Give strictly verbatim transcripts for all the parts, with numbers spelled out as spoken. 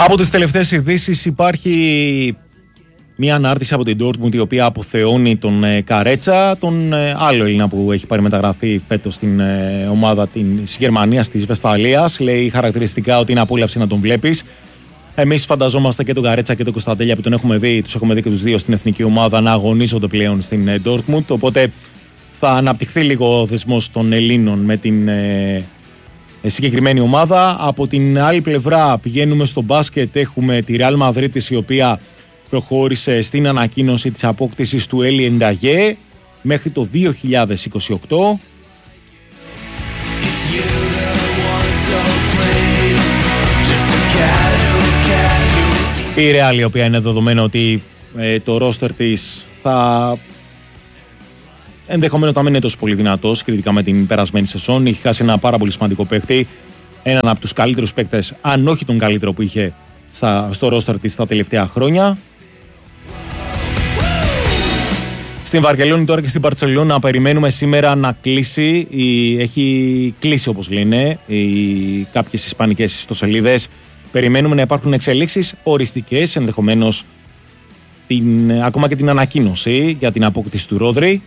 Από τις τελευταίες ειδήσεις υπάρχει μια ανάρτηση από την Dortmund η οποία αποθεώνει τον ε, Καρέτσα, τον ε, άλλο Έλληνα που έχει πάρει μεταγραφή φέτος στην ε, ομάδα της Γερμανίας, της Βεσφαλίας. Λέει χαρακτηριστικά ότι είναι απόλαυση να τον βλέπεις. Εμείς φανταζόμαστε και τον Καρέτσα και τον Κωνσταντέλια που τον έχουμε δει, τους έχουμε δει και τους δύο στην εθνική ομάδα να αγωνίζονται πλέον στην ε, Dortmund. Οπότε θα αναπτυχθεί λίγο ο δεσμός των Ελλήνων με την ε, συγκεκριμένη ομάδα. Από την άλλη πλευρά πηγαίνουμε στο μπάσκετ, έχουμε τη Real Madrid η οποία προχώρησε στην ανακοίνωση της απόκτησης του Έλλη Ενταγέ μέχρι το δύο χιλιάδες είκοσι οκτώ. Η Real, η οποία είναι δεδομένο ότι ε, το ρόστερ της θα ενδεχομένως να μην είναι τόσο πολύ δυνατό συγκριτικά με την περασμένη σεζόν. Είχε χάσει ένα πάρα πολύ σημαντικό παίκτη, έναν από τους καλύτερους παίκτες, αν όχι τον καλύτερο που είχε στα, στο ρόστερ της τα τελευταία χρόνια. Στην Βαρκελόνη τώρα και στην Μπαρτσελόνα περιμένουμε σήμερα να κλείσει, η, έχει κλείσει όπως λένε οι, κάποιες ισπανικές ιστοσελίδες. Περιμένουμε να υπάρχουν εξελίξεις οριστικές, ενδεχομένως την, ακόμα και την ανακοίνωση για την απόκτηση του Ρόδρυ.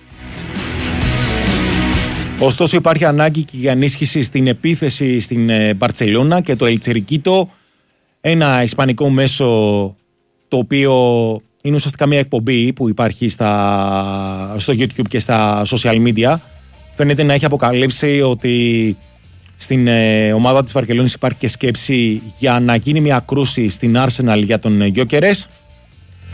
Ωστόσο υπάρχει ανάγκη και για ενίσχυση στην επίθεση στην Μπαρτσελόνα και το Ελτσερικίτο, ένα ισπανικό μέσο το οποίο είναι ουσιαστικά μια εκπομπή που υπάρχει στα, στο YouTube και στα social media. Φαίνεται να έχει αποκαλύψει ότι στην ε, ομάδα της Βαρκελόνης υπάρχει και σκέψη για να γίνει μια κρούση στην Arsenal για τον Gyökeres.